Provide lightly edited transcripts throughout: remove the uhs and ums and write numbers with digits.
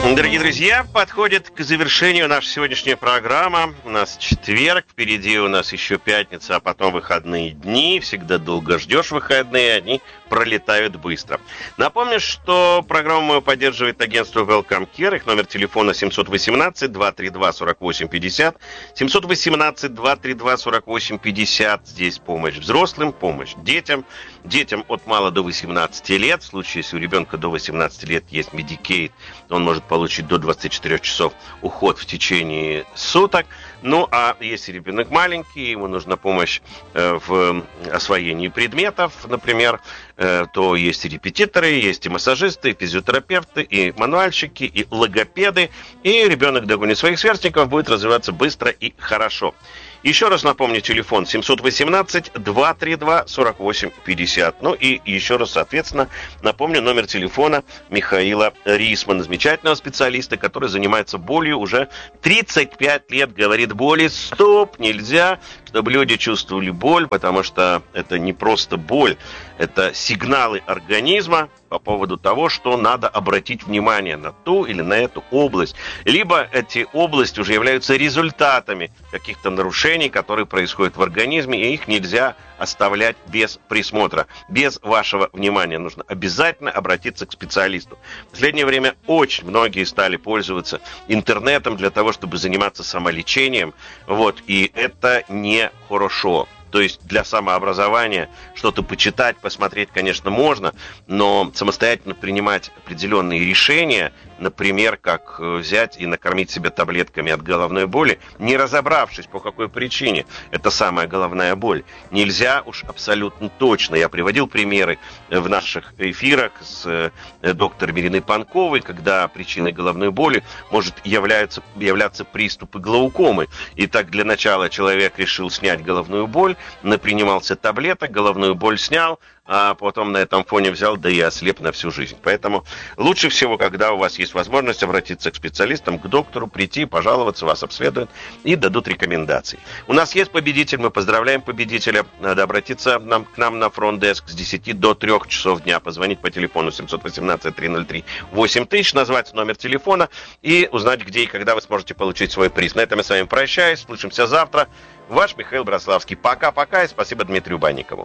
Дорогие друзья, подходит к завершению наша сегодняшняя программа. У нас четверг, впереди у нас еще пятница, а потом выходные дни. Всегда долго ждешь выходные, они пролетают быстро. Напомню, что программу мою поддерживает агентство Welcome Care. Их номер телефона 718-232-4850. 718-232-4850. Здесь помощь взрослым, помощь детям. Детям от мала до 18 лет. В случае, если у ребенка до 18 лет есть Medicaid, он может получить до 24 часов уход в течение суток. Ну, а если ребенок маленький, ему нужна помощь в освоении предметов, например, то есть и репетиторы, есть и массажисты, и физиотерапевты, и мануальщики, и логопеды. И ребенок, догонит своих сверстников, будет развиваться быстро и хорошо. Еще раз напомню, телефон 718-232-4850. Ну и еще раз, соответственно, напомню номер телефона Михаила Рисмана, замечательного специалиста, который занимается болью уже 35 лет. Говорит, боли стоп, нельзя, чтобы люди чувствовали боль, потому что это не просто боль, это сигналы организма по поводу того, что надо обратить внимание на ту или на эту область. Либо эти области уже являются результатами каких-то нарушений, которые происходят в организме, и их нельзя оставлять без присмотра, без вашего внимания. Нужно обязательно обратиться к специалисту. В последнее время очень многие стали пользоваться интернетом для того, чтобы заниматься самолечением. И это не хорошо. То есть для самообразования что-то почитать, посмотреть, конечно, можно, но самостоятельно принимать определенные решения, например, как взять и накормить себя таблетками от головной боли, не разобравшись, по какой причине это самая головная боль, нельзя уж абсолютно точно. Я приводил примеры в наших эфирах с доктором Ириной Панковой, когда причиной головной боли может являться приступы глаукомы. Итак, для начала человек решил снять головную боль, напринимался таблеток, головную боль снял, а потом на этом фоне взял, да и ослеп на всю жизнь. Поэтому лучше всего, когда у вас есть возможность обратиться к специалистам, к доктору, прийти, пожаловаться, вас обследуют и дадут рекомендации. У нас есть победитель, мы поздравляем победителя. Надо обратиться к нам на фронт-деск с 10 до 3 часов дня, позвонить по телефону 718-303-8000, назвать номер телефона и узнать, где и когда вы сможете получить свой приз. На этом я с вами прощаюсь, слышимся завтра. Ваш Михаил Браславский. Пока-пока и спасибо Дмитрию Банникову.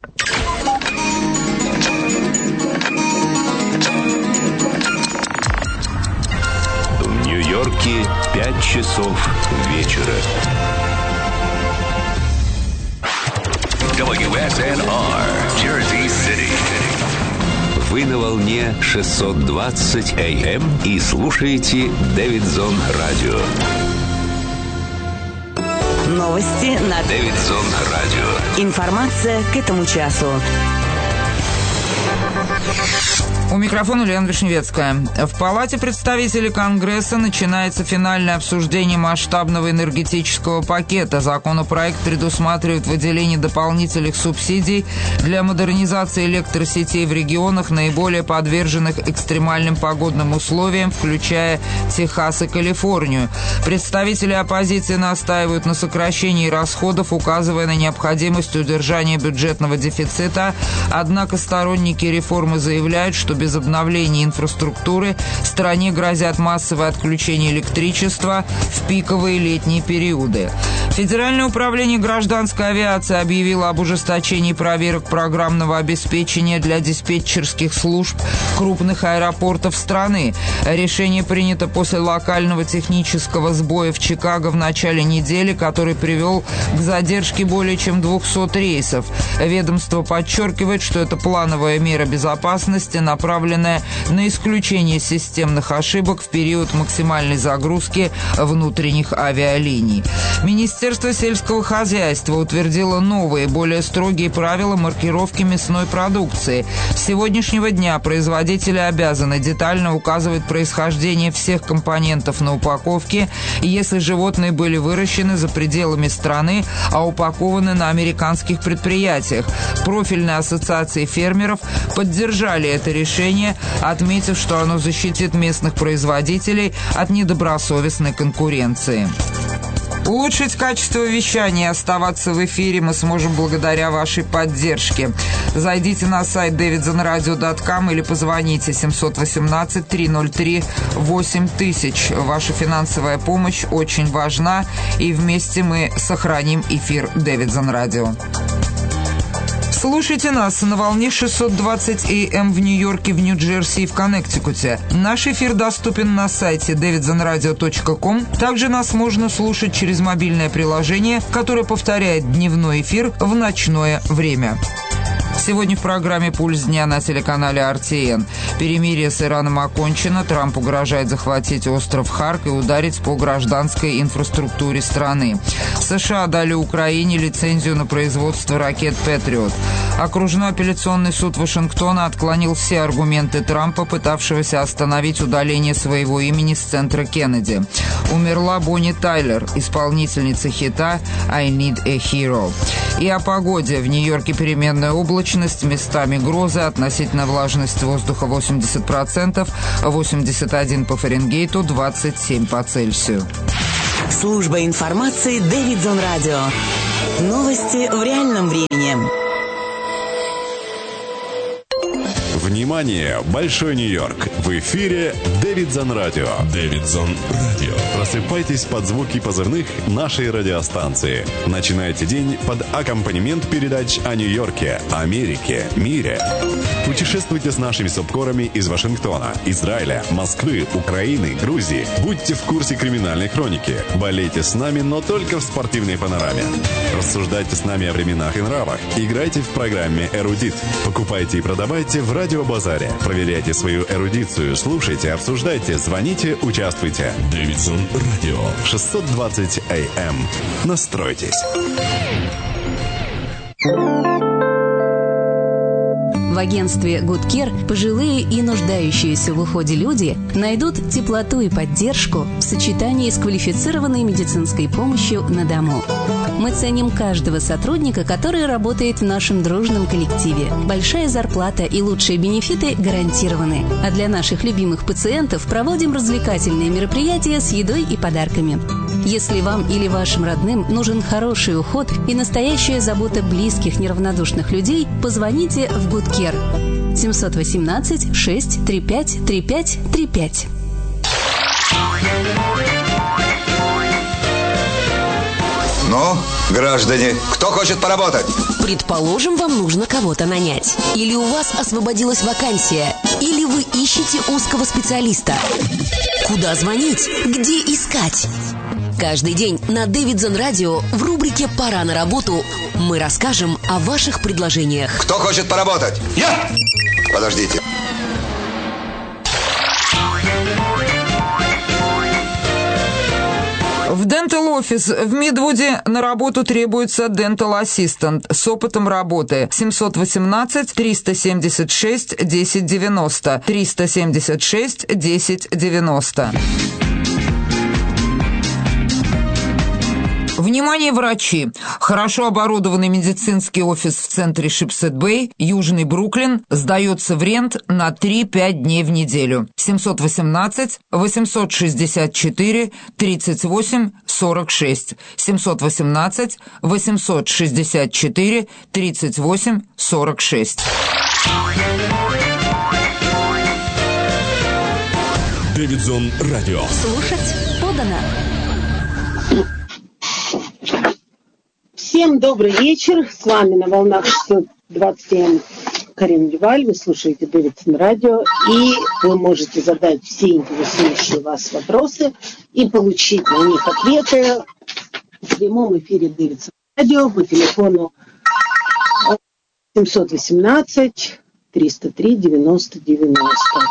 В Нью-Йорке 5 часов вечера. WSNR, Jersey City. Вы на волне 620 AM и слушаете Дэвидсон Радио. Новости на Дэвидсон Радио. Информация к этому часу. У микрофона Лена Вишневецкая. В Палате представителей Конгресса начинается финальное обсуждение масштабного энергетического пакета. Законопроект предусматривает выделение дополнительных субсидий для модернизации электросетей в регионах, наиболее подверженных экстремальным погодным условиям, включая Техас и Калифорнию. Представители оппозиции настаивают на сокращении расходов, указывая на необходимость удержания бюджетного дефицита. Однако сторонники реформы заявляют, что без обновления инфраструктуры стране грозят массовое отключение электричества в пиковые летние периоды. Федеральное управление гражданской авиации объявило об ужесточении проверок программного обеспечения для диспетчерских служб крупных аэропортов страны. Решение принято после локального технического сбоя в Чикаго в начале недели, который привел к задержке более чем 200 рейсов. Ведомство подчеркивает, что это плановая мера безопасности, направленная на исключение системных ошибок в период максимальной загрузки внутренних авиалиний. Министерство сельского хозяйства утвердило новые, более строгие правила маркировки мясной продукции. С сегодняшнего дня производители обязаны детально указывать происхождение всех компонентов на упаковке, если животные были выращены за пределами страны, а упакованы на американских предприятиях. Профильные ассоциации фермеров поддержали это решение, отметив, что оно защитит местных производителей от недобросовестной конкуренции. Улучшить качество вещания и оставаться в эфире мы сможем благодаря вашей поддержке. Зайдите на сайт davidsonradio.com или позвоните 718-303-8000. Ваша финансовая помощь очень важна, и вместе мы сохраним эфир Davidson Radio. Слушайте нас на волне 620 AM в Нью-Йорке, в Нью-Джерси и в Коннектикуте. Наш эфир доступен на сайте davidsonradio.com. Также нас можно слушать через мобильное приложение, которое повторяет дневной эфир в ночное время. Сегодня в программе «Пульс дня» на телеканале RTN. Перемирие с Ираном окончено. Трамп угрожает захватить остров Харк и ударить по гражданской инфраструктуре страны. США дали Украине лицензию на производство ракет «Патриот». Окружной апелляционный суд Вашингтона отклонил все аргументы Трампа, пытавшегося остановить удаление своего имени с центра Кеннеди. Умерла Бонни Тайлер, исполнительница хита «I Need a Hero». И о погоде. В Нью-Йорке переменная облачность, местами грозы, относительная влажность воздуха 80%, 81 по Фаренгейту, 27 по Цельсию. Служба информации Davidson Radio. Новости в реальном времени. Внимание! Большой Нью-Йорк! В эфире Davidson Radio. Davidson Radio. Просыпайтесь под звуки позывных нашей радиостанции. Начинайте день под аккомпанемент передач о Нью-Йорке, Америке, мире. Путешествуйте с нашими субкорами из Вашингтона, Израиля, Москвы, Украины, Грузии. Будьте в курсе криминальной хроники. Болейте с нами, но только в спортивной панораме. Рассуждайте с нами о временах и нравах. Играйте в программе «Эрудит». Покупайте и продавайте в радиобазаре. Проверяйте свою эрудицию, слушайте, обсуждайте, звоните, участвуйте. Davidson Radio. 620 AM. Настройтесь. В агентстве Good Care пожилые и нуждающиеся в уходе люди найдут теплоту и поддержку в сочетании с квалифицированной медицинской помощью на дому. Мы ценим каждого сотрудника, который работает в нашем дружном коллективе. Большая зарплата и лучшие бенефиты гарантированы. А для наших любимых пациентов проводим развлекательные мероприятия с едой и подарками. Если вам или вашим родным нужен хороший уход и настоящая забота близких неравнодушных людей, позвоните в Good Care. 718-635-3535. Ну, граждане, кто хочет поработать? Предположим, вам нужно кого-то нанять. Или у вас освободилась вакансия. Или вы ищете узкого специалиста. Куда звонить? Где искать? Каждый день на Davidson Radio в рубрике «Пора на работу» мы расскажем о ваших предложениях. Кто хочет поработать? Я! Подождите. В Dental Office в Мидвуде на работу требуется Dental Assistant с опытом работы. 718-376-1090. 376-1090. Внимание, врачи! Хорошо оборудованный медицинский офис в центре Шипсет-Бэй, Южный Бруклин, сдается в рент на 3-5 дней в неделю. 718-864-38-46. 718-864-38-46. Davidson Radio. Слушать подано. Всем добрый вечер. С вами на волнах 620 Карина Дюваль. Вы слушаете Davidson Radio. И вы можете задать все интересующие вас вопросы и получить на них ответы в прямом эфире Davidson Radio по телефону 718 303 90 90.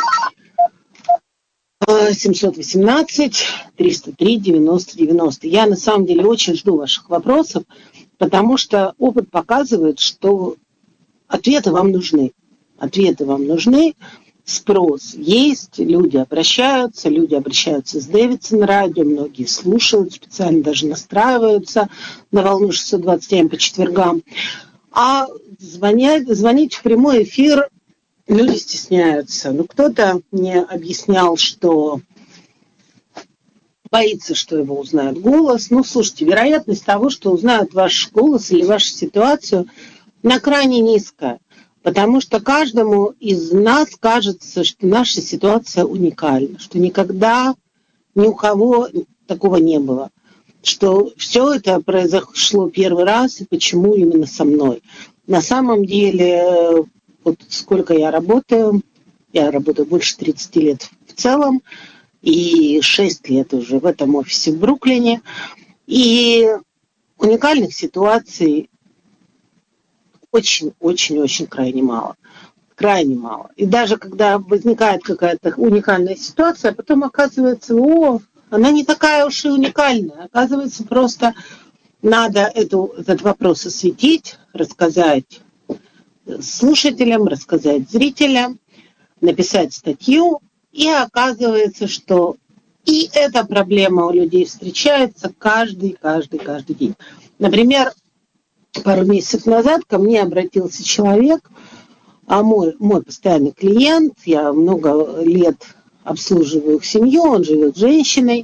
718 303 90 90. Я на самом деле очень жду ваших вопросов, потому что опыт показывает, что ответы вам нужны. Ответы вам нужны, спрос есть, люди обращаются с Davidson Radio, многие слушают, специально даже настраиваются на волну 620 АМ по четвергам. А звонить в прямой эфир люди стесняются. Кто-то мне объяснял, что боится, что его узнают голос. Ну, слушайте, вероятность того, что узнают ваш голос или вашу ситуацию, на крайне низкая. Потому что каждому из нас кажется, что наша ситуация уникальна, что никогда ни у кого такого не было. Что все это произошло первый раз, и почему именно со мной. На самом деле, вот сколько я работаю больше 30 лет в целом, и 6 лет уже в этом офисе в Бруклине. И уникальных ситуаций очень-очень-очень крайне мало. Крайне мало. И даже когда возникает какая-то уникальная ситуация, потом оказывается, она не такая уж и уникальная. Оказывается, просто надо этот вопрос осветить, рассказать слушателям, рассказать зрителям, написать статью. И оказывается, что и эта проблема у людей встречается каждый день. Например, пару месяцев назад ко мне обратился человек, мой постоянный клиент, я много лет обслуживаю их семью, он живет с женщиной,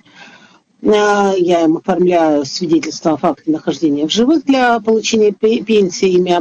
я им оформляю свидетельство о факте нахождения в живых для получения пенсии, ими